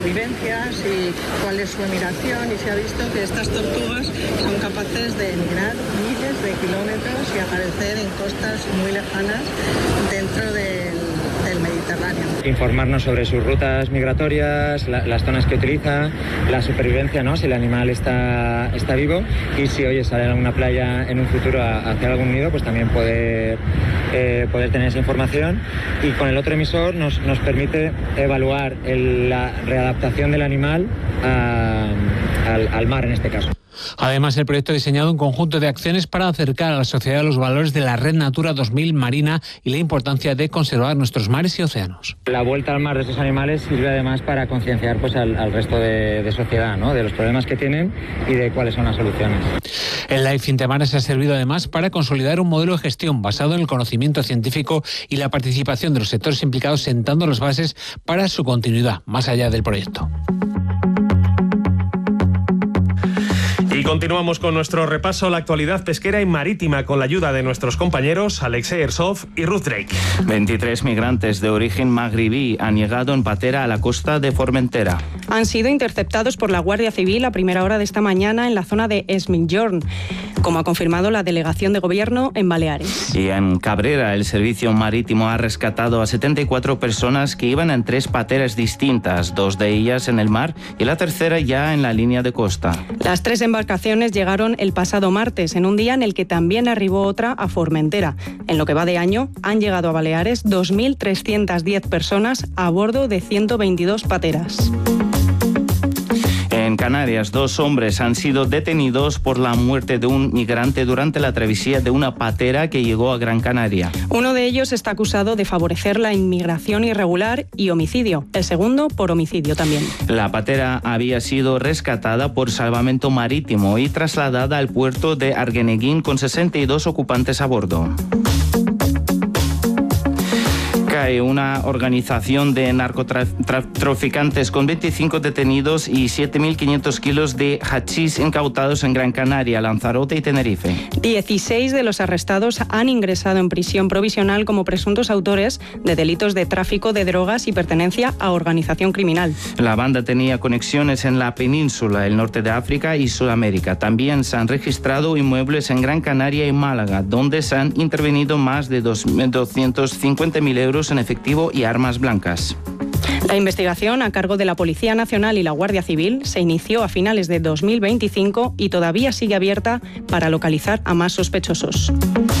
Vivencias y cuál es su emigración, y se ha visto que estas tortugas son capaces de emigrar miles de kilómetros y aparecer en costas muy lejanas dentro del Mediterráneo. Informarnos sobre sus rutas migratorias, las zonas que utiliza, la supervivencia, ¿no? Si el animal está vivo, y si sale a alguna playa en un futuro a hacer algún nido, pues también poder tener esa información. Y con el otro emisor nos permite evaluar la readaptación del animal al mar, en este caso. Además, el proyecto ha diseñado un conjunto de acciones para acercar a la sociedad los valores de la Red Natura 2000 marina y la importancia de conservar nuestros mares y océanos. La vuelta al mar de estos animales sirve además para concienciar al resto de sociedad, ¿no? De los problemas que tienen y de cuáles son las soluciones. El Life Intemares ha servido además para consolidar un modelo de gestión basado en el conocimiento científico y la participación de los sectores implicados, sentando las bases para su continuidad más allá del proyecto. Y continuamos con nuestro repaso a la actualidad pesquera y marítima con la ayuda de nuestros compañeros Alexei Ersov y Ruth Drake. 23 migrantes de origen magrebí han llegado en patera a la costa de Formentera. Han sido interceptados por la Guardia Civil a primera hora de esta mañana en la zona de Es Migjorn, como ha confirmado la delegación de gobierno en Baleares. Y en Cabrera, el servicio marítimo ha rescatado a 74 personas que iban en 3 pateras distintas, 2 de ellas en el mar y la tercera ya en la línea de costa. Las 3 embarcaciones llegaron el pasado martes, en un día en el que también arribó otra a Formentera. En lo que va de año, han llegado a Baleares 2.310 personas a bordo de 122 pateras. En Canarias, 2 hombres han sido detenidos por la muerte de un migrante durante la travesía de una patera que llegó a Gran Canaria. Uno de ellos está acusado de favorecer la inmigración irregular y homicidio. El segundo por homicidio también. La patera había sido rescatada por Salvamento Marítimo y trasladada al puerto de Arguineguín con 62 ocupantes a bordo. Cae una organización de narcotraficantes con 25 detenidos y 7.500 kilos de hachís incautados en Gran Canaria, Lanzarote y Tenerife. 16 de los arrestados han ingresado en prisión provisional como presuntos autores de delitos de tráfico de drogas y pertenencia a organización criminal. La banda tenía conexiones en la península, el norte de África y Sudamérica. También se han registrado inmuebles en Gran Canaria y Málaga, donde se han intervenido más de 250.000 euros en efectivo y armas blancas. La investigación, a cargo de la Policía Nacional y la Guardia Civil, se inició a finales de 2025 y todavía sigue abierta para localizar a más sospechosos.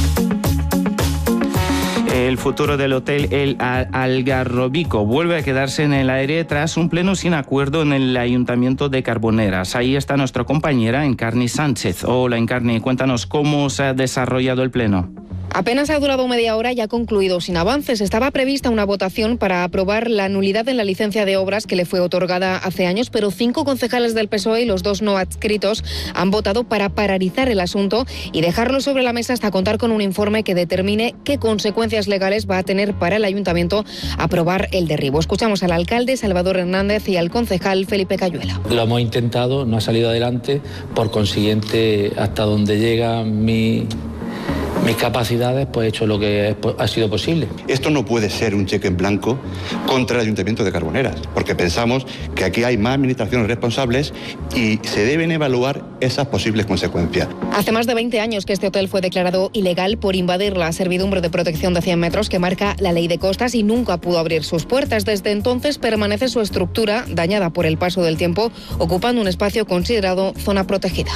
El futuro del hotel El Algarrobico vuelve a quedarse en el aire tras un pleno sin acuerdo en el Ayuntamiento de Carboneras. Ahí está nuestra compañera Encarni Sánchez. Hola Encarni, cuéntanos cómo se ha desarrollado el pleno. Apenas ha durado media hora y ha concluido sin avances. Estaba prevista una votación para aprobar la nulidad en la licencia de obras que le fue otorgada hace años, pero 5 concejales del PSOE y los 2 no adscritos han votado para paralizar el asunto y dejarlo sobre la mesa hasta contar con un informe que determine qué consecuencias legales va a tener para el ayuntamiento aprobar el derribo. Escuchamos al alcalde Salvador Hernández y al concejal Felipe Cayuela. Lo hemos intentado, no ha salido adelante, por consiguiente, hasta donde llega mis capacidades, pues he hecho lo que ha sido posible. Esto no puede ser un cheque en blanco contra el Ayuntamiento de Carboneras, porque pensamos que aquí hay más administraciones responsables y se deben evaluar esas posibles consecuencias. Hace más de 20 años que este hotel fue declarado ilegal por invadir la servidumbre de protección de 100 metros que marca la ley de costas y nunca pudo abrir sus puertas. Desde entonces permanece su estructura, dañada por el paso del tiempo, ocupando un espacio considerado zona protegida.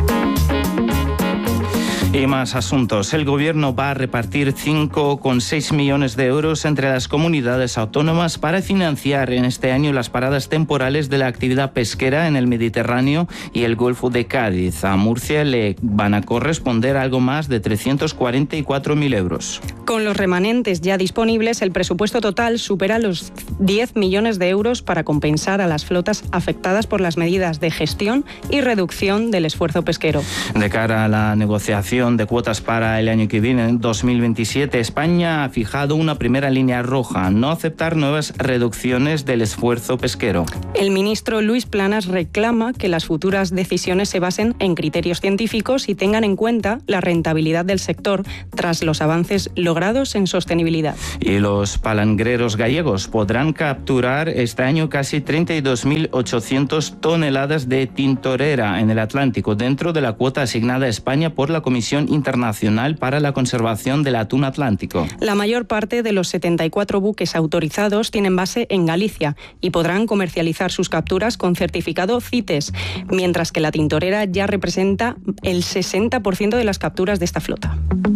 Y más asuntos. El Gobierno va a repartir 5,6 millones de euros entre las comunidades autónomas para financiar en este año las paradas temporales de la actividad pesquera en el Mediterráneo y el Golfo de Cádiz. A Murcia le van a corresponder algo más de 344.000 euros. Con los remanentes ya disponibles, el presupuesto total supera los 10 millones de euros para compensar a las flotas afectadas por las medidas de gestión y reducción del esfuerzo pesquero. De cara a la negociación negociación de cuotas para el año que viene, en 2027, España ha fijado una primera línea roja: no aceptar nuevas reducciones del esfuerzo pesquero. El ministro Luis Planas reclama que las futuras decisiones se basen en criterios científicos y tengan en cuenta la rentabilidad del sector tras los avances logrados en sostenibilidad. Y los palangreros gallegos podrán capturar este año casi 32.800 toneladas de tintorera en el Atlántico, dentro de la cuota asignada a España por la Comisión Internacional para la Conservación del Atún Atlántico. La mayor parte de los 74 buques autorizados tienen base en Galicia y podrán comercializar sus capturas con certificado CITES, mientras que la tintorera ya representa el 60% de las capturas de esta flota.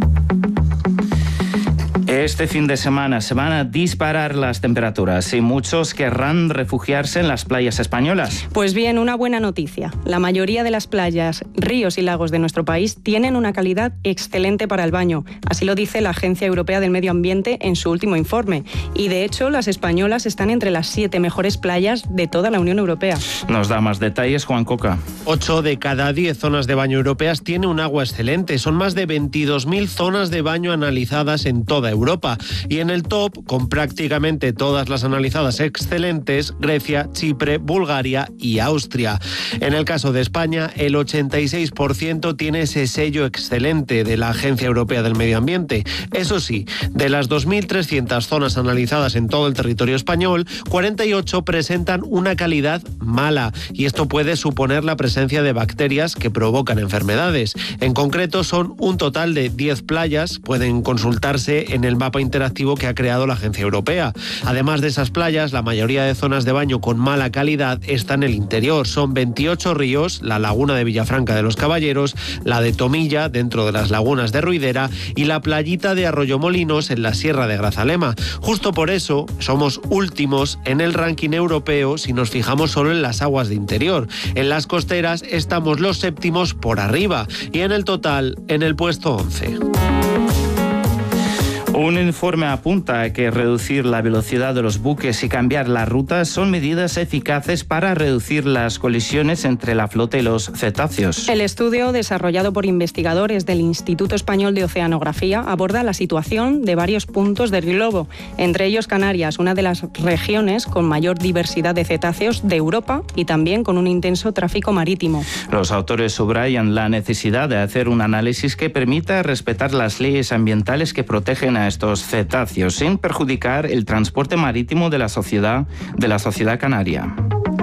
Este fin de semana se van a disparar las temperaturas y muchos querrán refugiarse en las playas españolas. Pues bien, una buena noticia. La mayoría de las playas, ríos y lagos de nuestro país tienen una calidad excelente para el baño. Así lo dice la Agencia Europea del Medio Ambiente en su último informe. Y de hecho, las españolas están entre las 7 mejores playas de toda la Unión Europea. Nos da más detalles Juan Coca. 8 de cada 10 zonas de baño europeas tienen un agua excelente. Son más de 22.000 zonas de baño analizadas en toda Europa. Y en el top, con prácticamente todas las analizadas excelentes, Grecia, Chipre, Bulgaria y Austria. En el caso de España, el 86% tiene ese sello excelente de la Agencia Europea del Medio Ambiente. Eso sí, de las 2.300 zonas analizadas en todo el territorio español, 48 presentan una calidad mala, y esto puede suponer la presencia de bacterias que provocan enfermedades. En concreto, son un total de 10 playas, pueden consultarse en el mapa interactivo que ha creado la Agencia Europea. Además de esas playas, la mayoría de zonas de baño con mala calidad está en el interior. Son 28 ríos, la laguna de Villafranca de los Caballeros, la de Tomilla, dentro de las lagunas de Ruidera, y la playita de Arroyomolinos en la Sierra de Grazalema. Justo por eso somos últimos en el ranking europeo si nos fijamos solo en las aguas de interior. En las costeras estamos los séptimos por arriba y en el total en el puesto 11. Un informe apunta a que reducir la velocidad de los buques y cambiar las rutas son medidas eficaces para reducir las colisiones entre la flota y los cetáceos. El estudio, desarrollado por investigadores del Instituto Español de Oceanografía, aborda la situación de varios puntos del globo, entre ellos Canarias, una de las regiones con mayor diversidad de cetáceos de Europa y también con un intenso tráfico marítimo. Los autores subrayan la necesidad de hacer un análisis que permita respetar las leyes ambientales que protegen a estos cetáceos sin perjudicar el transporte marítimo de la sociedad canaria.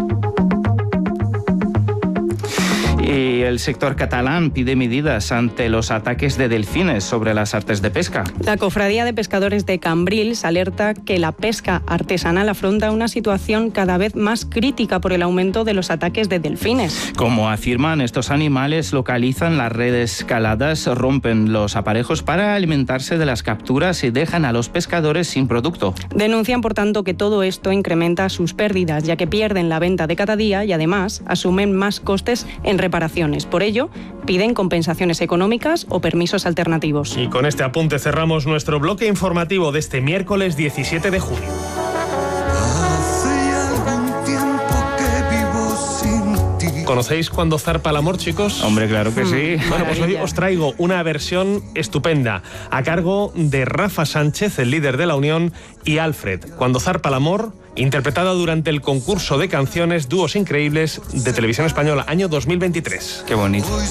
Y el sector catalán pide medidas ante los ataques de delfines sobre las artes de pesca. La Cofradía de Pescadores de Cambrils alerta que la pesca artesanal afronta una situación cada vez más crítica por el aumento de los ataques de delfines. Como afirman, estos animales localizan las redes caladas, rompen los aparejos para alimentarse de las capturas y dejan a los pescadores sin producto. Denuncian, por tanto, que todo esto incrementa sus pérdidas, ya que pierden la venta de cada día y además asumen más costes en reparaciones. Por ello, piden compensaciones económicas o permisos alternativos. Y con este apunte cerramos nuestro bloque informativo de este miércoles 17 de junio. ¿Conocéis cuando zarpa el amor, chicos? Hombre, claro que sí. Bueno, pues hoy os traigo una versión estupenda a cargo de Rafa Sánchez, el líder de la Unión, y Alfred, Cuando zarpa el amor, interpretada durante el concurso de canciones Dúos Increíbles de Televisión Española, año 2023. Qué bonito.